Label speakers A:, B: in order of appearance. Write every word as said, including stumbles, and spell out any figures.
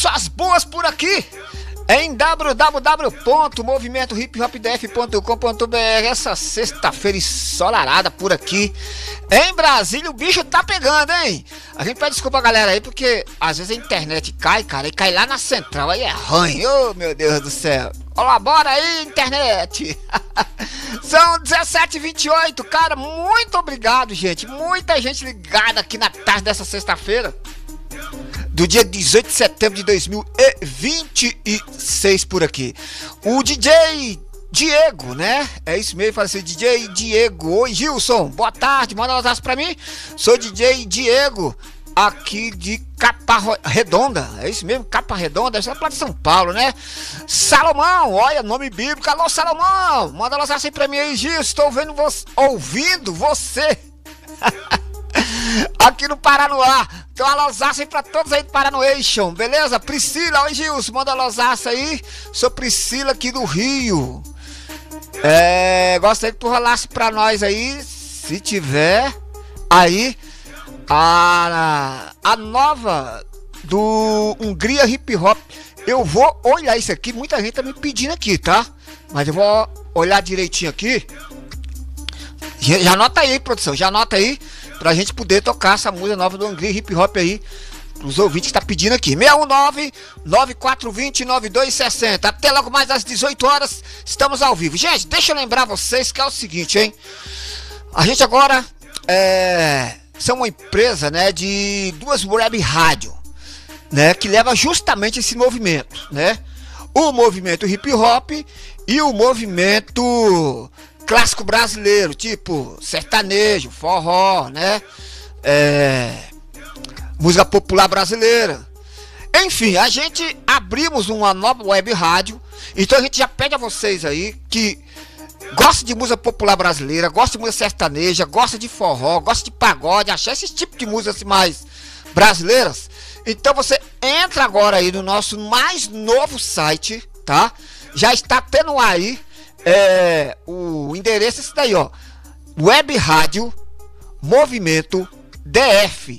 A: Notícias boas por aqui em w w w ponto movimento hip hop d f ponto com ponto b r. Essa sexta-feira ensolarada por aqui em Brasília, o bicho tá pegando, hein? A gente pede desculpa, galera, aí, porque às vezes a internet cai, cara, e cai lá na central, aí é ruim. Ô, meu Deus do céu. Colabora aí, internet. São dezessete e vinte e oito, cara, muito obrigado, gente. Muita gente ligada aqui na tarde dessa sexta-feira, do dia dezoito de setembro de dois mil e vinte e seis por aqui. O D J Diego, né? É isso mesmo, fala assim, D J Diego. Oi, Gilson, boa tarde, manda um abraço pra mim. Sou D J Diego, aqui de Capa Redonda. É isso mesmo, Capa Redonda, é lá de São Paulo, né? Salomão, olha, nome bíblico. Alô, Salomão, manda um abraço aí pra mim aí, Gilson. Estou vendo você, ouvindo você aqui no Paranoá. Então, a losaça aí pra todos aí do Paranoation, beleza? Priscila, oi, Gilson, manda a losaça aí. Sou Priscila aqui do Rio. É, gostaria que tu rolasse pra nós aí, se tiver aí, a, a nova do Hungria Hip Hop. Eu vou olhar isso aqui, muita gente tá me pedindo aqui, tá? Mas eu vou olhar direitinho aqui. Já, já anota aí, produção, já anota aí, pra gente poder tocar essa música nova do Hungria Hip Hop aí, os ouvintes que tá pedindo aqui. seis um nove, nove quatro dois zero, nove dois seis zero. Até logo mais às dezoito horas, estamos ao vivo. Gente, deixa eu lembrar vocês que é o seguinte, hein? A gente agora é... são uma empresa, né, de duas web rádio, né, que leva justamente esse movimento, né? O movimento hip hop e o movimento clássico brasileiro, tipo sertanejo, forró, né? É... música popular brasileira. Enfim, a gente abrimos uma nova web rádio. Então a gente já pede a vocês aí que gosta de música popular brasileira, gosta de música sertaneja, gosta de forró, gosta de pagode, achar esse tipo de música assim, mais brasileiras. Então você entra agora aí no nosso mais novo site, tá? Já está tendo aí é, o endereço é esse daí, ó. Web Rádio Movimento D F